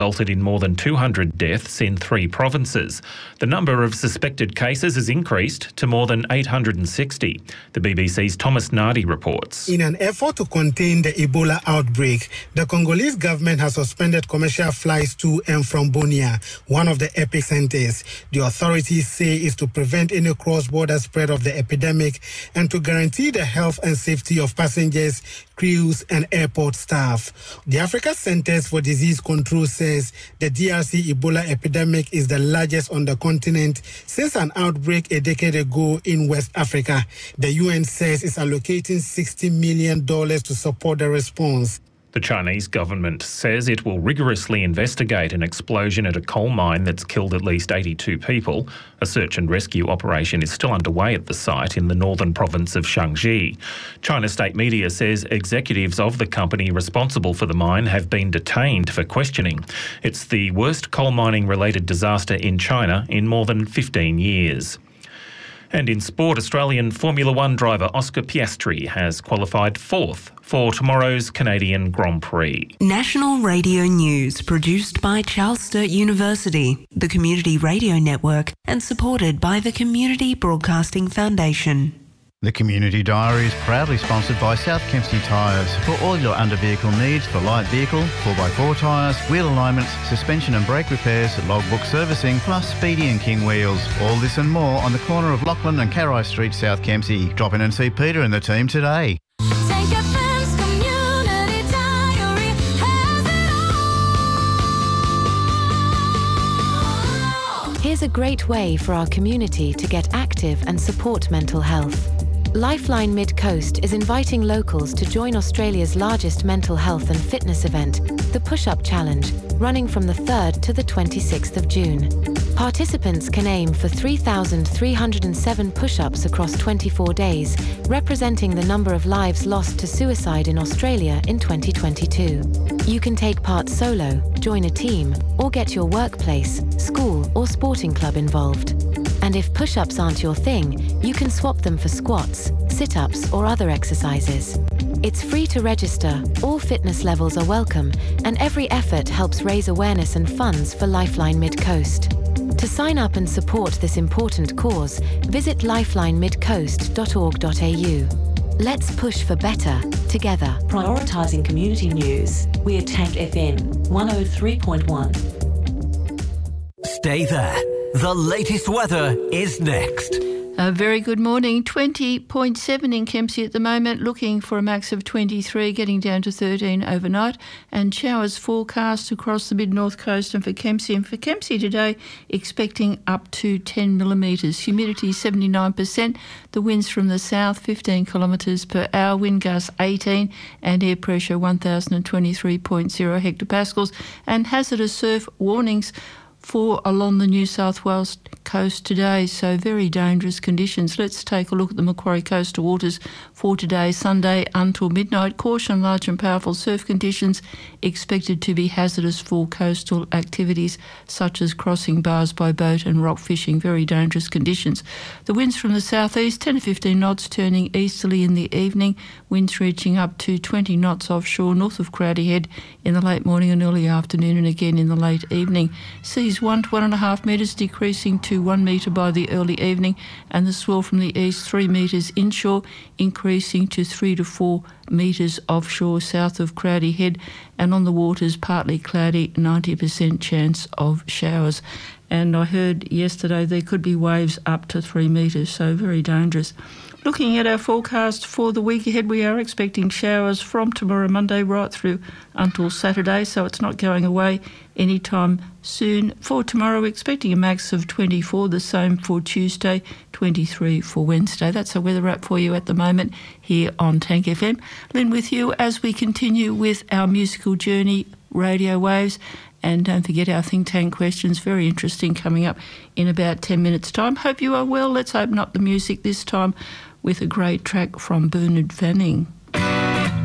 resulted in more than 200 deaths in 3 provinces. The number of suspected cases has increased to more than 860. The BBC's Thomas Nardi reports. In an effort to contain the Ebola outbreak, the Congolese government has suspended commercial flights to and from Bunia, one of the epicenters. The authorities say is to prevent any cross-border spread of the epidemic and to guarantee the health and safety of passengers, crews and airport staff. The Africa Centers for Disease Control says the DRC Ebola epidemic is the largest on the continent since an outbreak a decade ago in West Africa. The UN says it's allocating $60 million to support the response. The Chinese government says it will rigorously investigate an explosion at a coal mine that's killed at least 82 people. A search and rescue operation is still underway at the site in the northern province of Shaanxi. China state media says executives of the company responsible for the mine have been detained for questioning. It's the worst coal mining related disaster in China in more than 15 years. And in sport, Australian Formula One driver Oscar Piastri has qualified 4th for tomorrow's Canadian Grand Prix. National Radio News, produced by Charles Sturt University, the Community Radio Network, and supported by the Community Broadcasting Foundation. The Community Diary is proudly sponsored by South Kempsey Tyres for all your under-vehicle needs for light vehicle, 4x4 tyres, wheel alignments, suspension and brake repairs, logbook servicing, plus Speedy and King wheels. All this and more on the corner of Lachlan and Carrai Street, South Kempsey. Drop in and see Peter and the team today. Here's a great way for our community to get active and support mental health. Lifeline Mid-Coast is inviting locals to join Australia's largest mental health and fitness event, the Push-Up Challenge, running from the 3rd to the 26th of June. Participants can aim for 3,307 push-ups across 24 days, representing the number of lives lost to suicide in Australia in 2022. You can take part solo, join a team, or get your workplace, school or sporting club involved. And if push-ups aren't your thing, you can swap them for squats, sit-ups or other exercises. It's free to register, all fitness levels are welcome, and every effort helps raise awareness and funds for Lifeline Mid-Coast. To sign up and support this important cause, visit lifeline-midcoast.org.au. Let's push for better, together. Prioritising community news. We're Tank FM 103.1. Stay there. The latest weather is next. A very good morning. 20.7 in Kempsey at the moment, looking for a max of 23, getting down to 13 overnight, and showers forecast across the mid-north coast and for Kempsey. And for Kempsey today, expecting up to 10 millimetres. Humidity 79%, the winds from the south 15 kilometres per hour, wind gusts 18, and air pressure 1,023.0 hectopascals, and hazardous surf warnings for along the New South Wales coast today, so very dangerous conditions. Let's take a look at the Macquarie coastal waters for today, Sunday until midnight. Caution, large and powerful surf conditions expected to be hazardous for coastal activities such as crossing bars by boat and rock fishing. Very dangerous conditions. The winds from the southeast 10 to 15 knots, turning easterly in the evening. Winds reaching up to 20 knots offshore north of Crowdy Head in the late morning and early afternoon, and again in the late evening. Seas 1 to 1.5 metres, decreasing to 1 metre by the early evening, and the swell from the east 3 metres inshore, increasing to 3 to 4 metres offshore south of Crowdy Head, and on the waters partly cloudy, 90% chance of showers. And I heard yesterday there could be waves up to 3 metres, so very dangerous. Looking at our forecast for the week ahead, we are expecting showers from tomorrow Monday right through until Saturday, so it's not going away anytime soon. For tomorrow, we're expecting a max of 24, the same for Tuesday, 23 for Wednesday. That's a weather wrap for you at the moment here on Tank FM. Lynn with you as we continue with our musical journey, Radio Waves. And don't forget our Think Tank questions, very interesting, coming up in about 10 minutes' time. Hope you are well. Let's open up the music this time with a great track from Bernard Fanning.